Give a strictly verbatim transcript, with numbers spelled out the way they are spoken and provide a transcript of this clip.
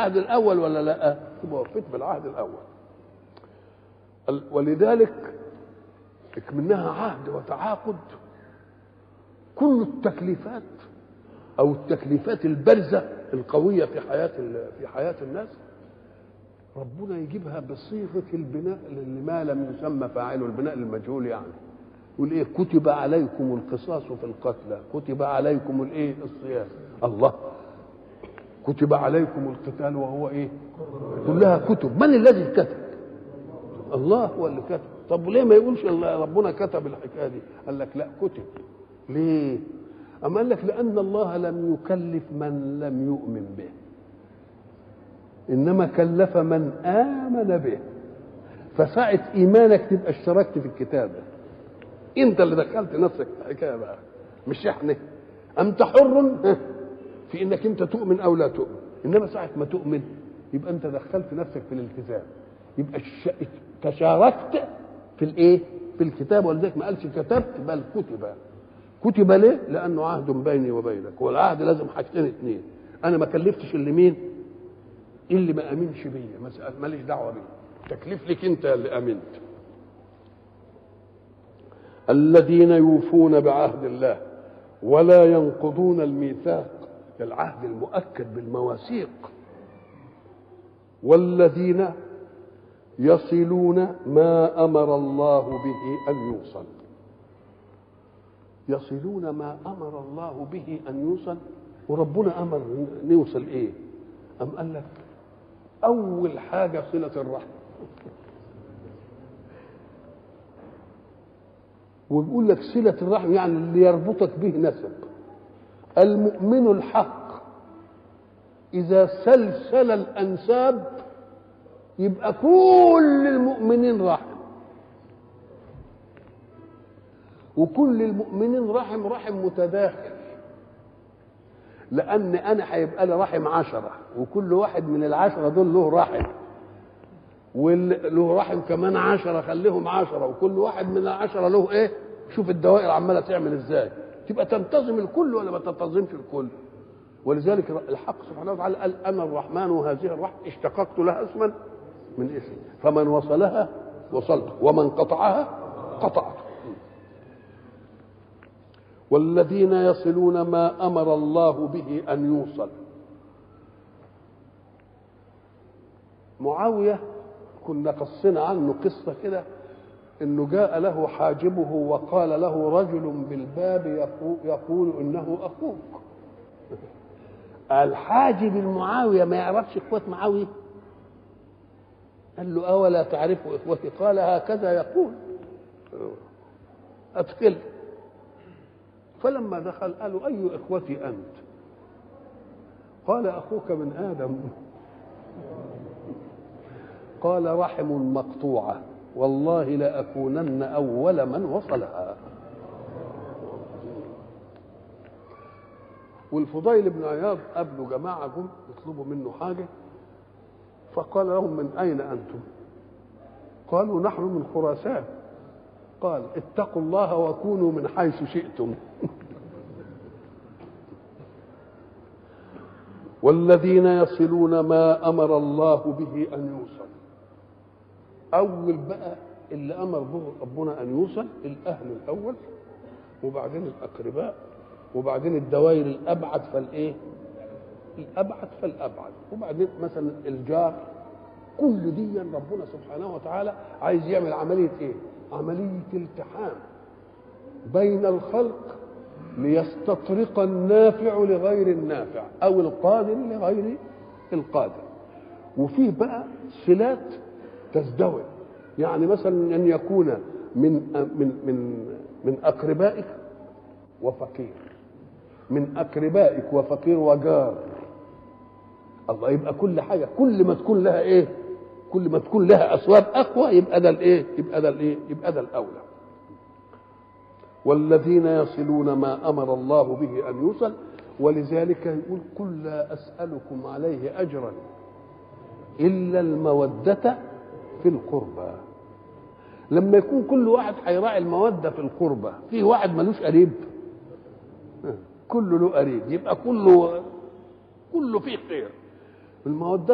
بالعهد الاول ولا لا؟ تبقى وفيت بالعهد الاول. ولذلك منها عهد وتعاقد. كل التكليفات او التكليفات البارزه القويه في حياه في حياه الناس ربنا يجيبها بصيغه البناء لما لم يسمى فاعله، البناء المجهول. يعني يقول ايه؟ كتب عليكم القصاص في القتلى، كتب عليكم الايه؟ الصيام. الله، كتب عليكم القتال وهو ايه؟ كلها كتب. من الذي كتب؟ الله هو اللي كتب. طب وليه ما يقولش ربنا كتب الحكايه دي؟ قال لك لا، كتب. ليه؟ أما قال لك لأن الله لم يكلف من لم يؤمن به، إنما كلف من آمن به. فساعة إيمانك تبقى اشتركت في الكتابة، أنت اللي دخلت نفسك في الحكاية بقى، مش إحنا. أنت حر في إنك أنت تؤمن أو لا تؤمن، إنما ساعة ما تؤمن يبقى أنت دخلت نفسك في الالتزام، يبقى تشاركت في الإيه؟ في الكتاب. ولذلك ما قالش كتبت بل كتب. كتب ليه؟ لأنه عهد بيني وبينك، والعهد لازم حاجتين اتنين. أنا ما كلفتش اللي مين؟ اللي ما امنش بيا، ماليش دعوه بيه، تكليف لك انت اللي امنت. الذين يوفون بعهد الله ولا ينقضون الميثاق، العهد المؤكد بالمواثيق. والذين يصلون ما امر الله به ان يوصل. يصلون ما امر الله به ان يوصل. وربنا امر نوصل ايه؟ ام قال لك أول حاجة صلة الرحم. ويقول لك صلة الرحم يعني اللي يربطك به نسب. المؤمن الحق إذا سلسل الأنساب يبقى كل المؤمنين رحم، وكل المؤمنين رحم رحم متداخل. لأن أنا هيبقى لي رحم عشرة، وكل واحد من العشرة دول له رحم، وله رحم كمان عشرة، خليهم عشرة، وكل واحد من العشرة له إيه؟ شوف الدوائر عمالة تعمل إزاي، تبقى تنتظم الكل ولا ما تنتظمش الكل. ولذلك الحق سبحانه وتعالى قال أنا الرحمن وهذه الرحمة اشتققت لها اسما من اسمي، فمن وصلها وصلت ومن قطعها قطعت. والذين يصلون ما أمر الله به أن يوصل. معاوية كنا قصنا عنه قصة كده، إنه جاء له حاجبه وقال له رجل بالباب يقول إنه أخوك. الحاجب المعاوية ما يعرفش إخوة معاوية؟ قال له أولا تعرف إخوتي؟ قال هكذا يقول. أدخل. فلما دخل قالوا أي إخوتي أنت؟ قال أخوك من آدم. قال رحم مقطوعة والله لأكونن أول من وصلها. والفضيل بن عياض قابلوا جماعة جم يطلبوا منه حاجة، فقال لهم من أين أنتم؟ قالوا نحن من خراسان. قال اتقوا الله وكونوا من حيث شئتم. والذين يصلون ما أمر الله به أن يوصل. أول بقى اللي أمر به ربنا أن يوصل الأهل الأول، وبعدين الأقرباء، وبعدين الدوائر الأبعد فالإيه؟ الأبعد فالأبعد، وبعدين مثلا الجار. كل دي ربنا سبحانه وتعالى عايز يعمل عملية إيه؟ عملية التحام بين الخلق ليستطرق النافع لغير النافع أو القادر لغير القادر. وفيه بقى صلات تزدوج، يعني مثلا أن يكون من من من من أقربائك وفقير، من أقربائك وفقير وجار. الله، يبقى كل حاجة كل ما تكون لها إيه؟ كل ما تكون لها أسباب أقوى يبقى ده الإيه؟ يبقى ده الإيه؟ يبقى ده الأولى. والذين يصلون ما أمر الله به أن يوصل. ولذلك يقول قل لا أسألكم عليه أجرا إلا المودة في القربى. لما يكون كل واحد هيراعي المودة في القربى، في واحد ملوش قريب، كله له قريب، يبقى كله كله فيه خير. المودة